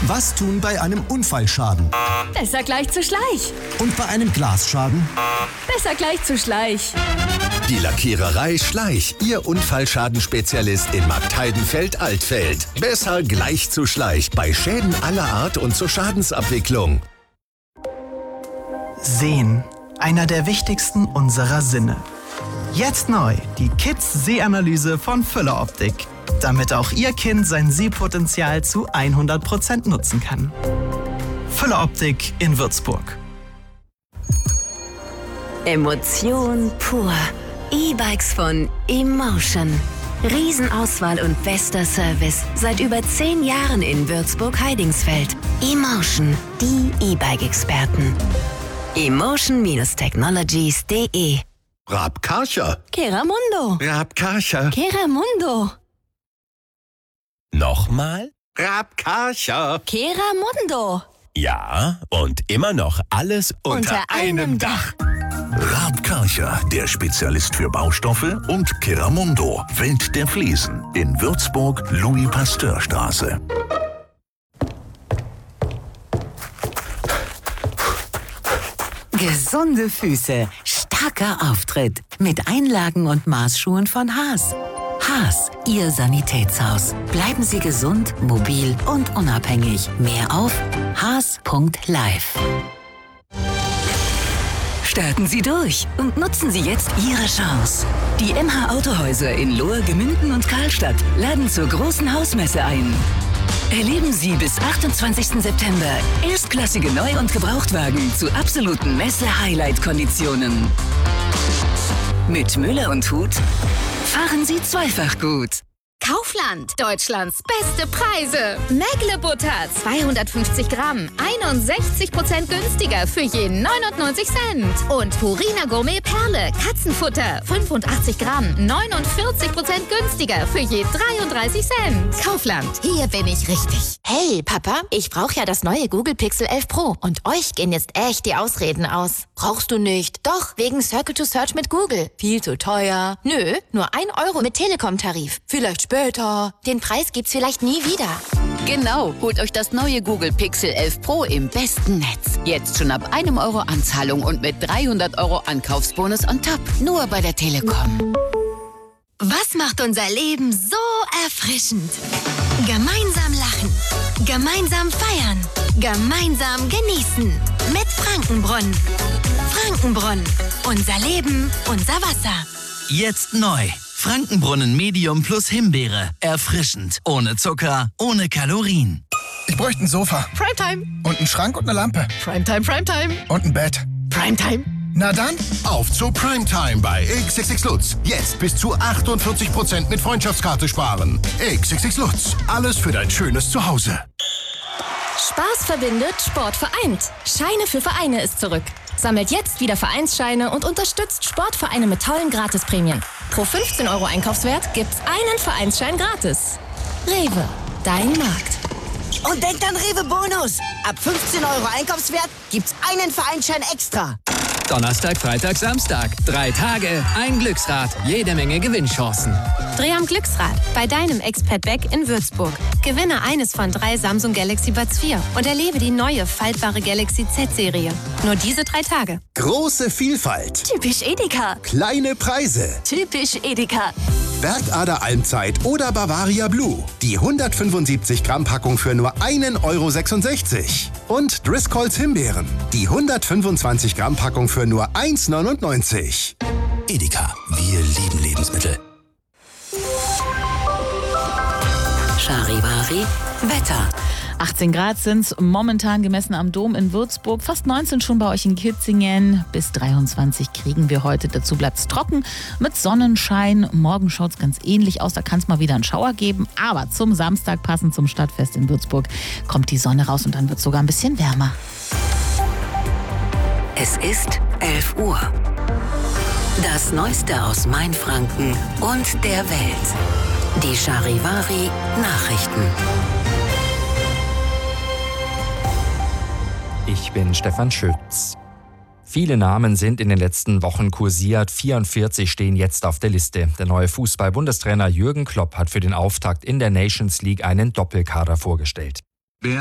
Was tun bei einem Unfallschaden? Besser gleich zu Schleich. Und bei einem Glasschaden? Besser gleich zu Schleich. Die Lackiererei Schleich, Ihr Unfallschadenspezialist in Marktheidenfeld-Altfeld. Besser gleich zu Schleich bei Schäden aller Art und zur Schadensabwicklung. Sehen, einer der wichtigsten unserer Sinne. Jetzt neu, die Kids-Sehanalyse von Füller Optik. Damit auch Ihr Kind sein Sehpotenzial zu 100% nutzen kann. Füller Optik in Würzburg. Emotion pur. E-Bikes von Emotion. Riesenauswahl und bester Service. Seit über 10 Jahren in Würzburg-Heidingsfeld. Emotion, die E-Bike-Experten. Emotion-Technologies.de. Raab Karcher. Keramundo. Raab Karcher. Keramundo. Nochmal? Raab Karcher. Keramundo. Ja, und immer noch alles unter einem Dach. Raab Karcher, der Spezialist für Baustoffe, und Keramundo, Welt der Fliesen, in Würzburg, Louis-Pasteur-Straße. Gesunde Füße, starker Auftritt mit Einlagen und Maßschuhen von Haas. Haas, Ihr Sanitätshaus. Bleiben Sie gesund, mobil und unabhängig. Mehr auf haas.live. Starten Sie durch und nutzen Sie jetzt Ihre Chance. Die MH Autohäuser in Lohr, Gemünden und Karlstadt laden zur großen Hausmesse ein. Erleben Sie bis 28. September erstklassige Neu- und Gebrauchtwagen zu absoluten Messe-Highlight-Konditionen. Mit Müller und Huth fahren Sie zweifach gut. Kaufland, Deutschlands beste Preise. Mägle Butter, 250 Gramm, 61% günstiger für je 99 Cent. Und Purina Gourmet Perle, Katzenfutter, 85 Gramm, 49% günstiger für je 33 Cent. Kaufland, hier bin ich richtig. Hey, Papa, ich brauche ja das neue Google Pixel 11 Pro. Und euch gehen jetzt echt die Ausreden aus. Brauchst du nicht? Doch, wegen Circle to Search mit Google. Viel zu teuer. Nö, nur 1 Euro mit Telekom-Tarif. Vielleicht später. Den Preis gibt's vielleicht nie wieder. Genau, holt euch das neue Google Pixel 11 Pro im besten Netz. Jetzt schon ab 1 Euro Anzahlung und mit 300 Euro Ankaufsbonus on top. Nur bei der Telekom. Was macht unser Leben so erfrischend? Gemeinsam lachen, gemeinsam feiern, gemeinsam genießen. Mit Frankenbrunnen. Frankenbrunnen. Unser Leben, unser Wasser. Jetzt neu. Frankenbrunnen Medium plus Himbeere. Erfrischend. Ohne Zucker, ohne Kalorien. Ich bräuchte ein Sofa. Primetime. Und einen Schrank und eine Lampe. Primetime, Primetime. Und ein Bett. Primetime. Na dann, Auf zu Primetime bei XXX Lutz. Jetzt bis zu 48% mit Freundschaftskarte sparen. XXX Lutz. Alles für dein schönes Zuhause. Spaß verbindet, Sport vereint. Scheine für Vereine ist zurück. Sammelt jetzt wieder Vereinsscheine und unterstützt Sportvereine mit tollen Gratisprämien. Pro 15 Euro Einkaufswert gibt's einen Vereinsschein gratis. Rewe, dein Markt. Und denkt an Rewe Bonus. Ab 15 Euro Einkaufswert gibt's einen Vereinsschein extra. Donnerstag, Freitag, Samstag. 3 Tage, ein Glücksrad, jede Menge Gewinnchancen. Dreh am Glücksrad bei deinem Expert Beck in Würzburg. Gewinne eines von 3 Samsung Galaxy Buds 4 und erlebe die neue faltbare Galaxy Z-Serie. Nur diese 3 Tage. Große Vielfalt. Typisch Edeka. Kleine Preise. Typisch Edeka. Bergader Almzeit oder Bavaria Blue. Die 175 Gramm Packung für nur 1,66 €. Und Driscolls Himbeeren. Die 125 Gramm Packung für nur 1,99 €. Edeka, wir lieben Lebensmittel. Charivari, Wetter. 18 Grad sind es momentan gemessen am Dom in Würzburg, fast 19 schon bei euch in Kitzingen. Bis 23 kriegen wir heute. Dazu bleibt es trocken mit Sonnenschein. Morgen schaut es ganz ähnlich aus, da kann es mal wieder einen Schauer geben. Aber zum Samstag, passend zum Stadtfest in Würzburg, kommt die Sonne raus und dann wird es sogar ein bisschen wärmer. Es ist 11 Uhr. Das Neueste aus Mainfranken und der Welt. Die Charivari Nachrichten. Ich bin Stefan Schütz. Viele Namen sind in den letzten Wochen kursiert. 44 stehen jetzt auf der Liste. Der neue Fußball-Bundestrainer Jürgen Klopp hat für den Auftakt in der Nations League einen Doppelkader vorgestellt.